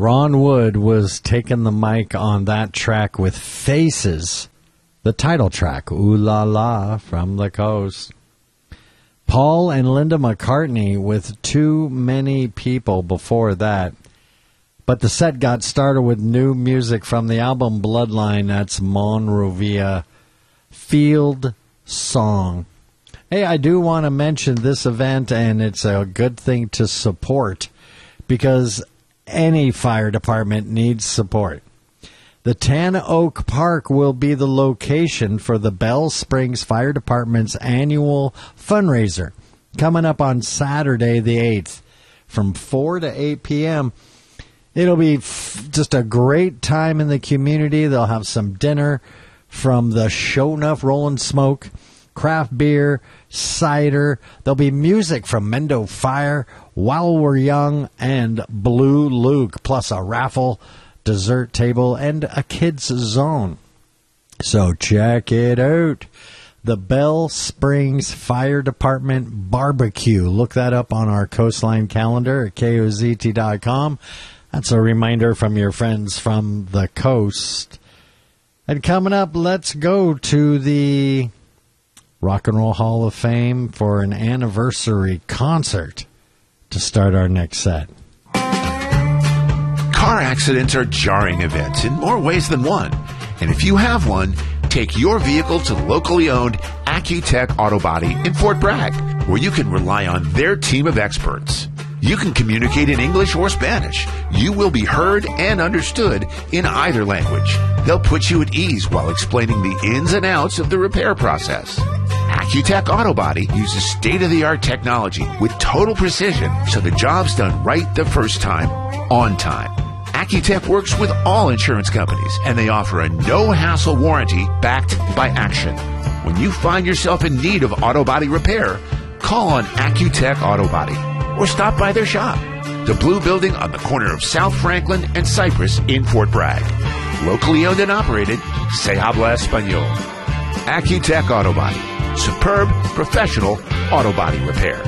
Ron Wood was taking the mic on that track with Faces, the title track, Ooh La La, from the Coast. Paul and Linda McCartney with Too Many People before that. But the set got started with new music from the album Bloodline. That's Monrovia Field Song. Hey, I do want to mention this event, and it's a good thing to support because any fire department needs support. The Tan Oak Park will be the location for the Bell Springs Fire Department's annual fundraiser coming up on Saturday the 8th from 4 to 8 p.m. It'll be just a great time in the community. They'll have some dinner from the Show Enough Rollin' Smoke, craft beer, cider. There'll be music from Mendo Fire, While We're Young, and Blue Luke, plus a raffle, dessert table, and a kids zone. So check it out. The Bell Springs Fire Department Barbecue. Look that up on our Coastline calendar at KOZT.com. That's a reminder from your friends from the coast. And coming up, let's go to the Rock and Roll Hall of Fame for an anniversary concert to start our next set. Car accidents are jarring events in more ways than one. And if you have one, take your vehicle to locally owned Accutech Auto Body in Fort Bragg, where you can rely on their team of experts. You can communicate in English or Spanish. You will be heard and understood in either language. They'll put you at ease while explaining the ins and outs of the repair process. Accutech Auto Body uses state-of-the-art technology with total precision so the job's done right the first time, on time. Accutech works with all insurance companies, and they offer a no-hassle warranty backed by action. When you find yourself in need of auto body repair, call on Accutech Auto Body or stop by their shop, the Blue Building on the corner of South Franklin and Cypress in Fort Bragg. Locally owned and operated, se habla español. Accutech Auto Body. Superb, professional auto body repair.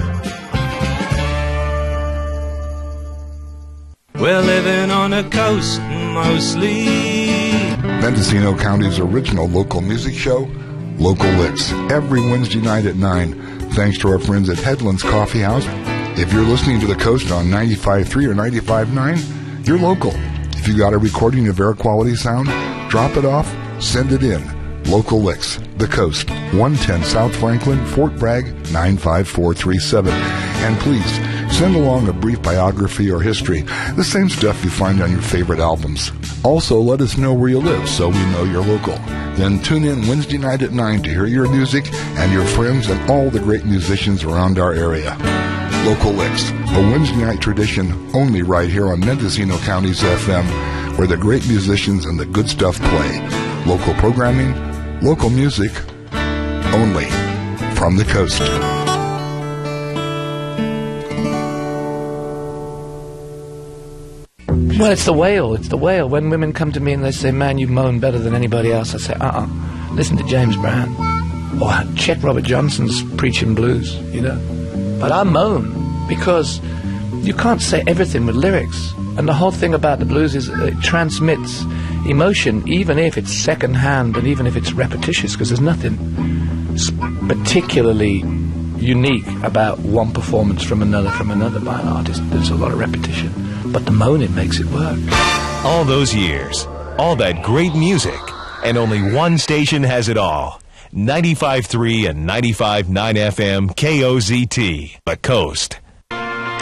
We're living on the coast mostly. Mendocino County's original local music show, Local Licks, every Wednesday night at 9, thanks to our friends at Headlands Coffee House. If you're listening to the coast on 95.3 or 95.9, you're local. If you got a recording of air quality sound, drop it off, send it in. Local Licks, the coast, 110 South Franklin, Fort Bragg, 95437. And please, send along a brief biography or history, the same stuff you find on your favorite albums. Also, let us know where you live so we know you're local. Then tune in Wednesday night at 9 to hear your music and your friends and all the great musicians around our area. Local Licks, a Wednesday night tradition only right here on Mendocino County's FM, where the great musicians and the good stuff play. Local programming, local music, only from the coast. Well, it's the wail. It's the wail. When women come to me and they say, man, you moan better than anybody else, I say, listen to James Brown. Or check Robert Johnson's Preaching Blues, you know. But I moan because you can't say everything with lyrics. And the whole thing about the blues is it transmits emotion, even if it's second-hand and even if it's repetitious, because there's nothing particularly unique about one performance from another by an artist. There's a lot of repetition. But the moaning makes it work. All those years, all that great music, and only one station has it all. 95.3 and 95.9 FM KOZT, The Coast.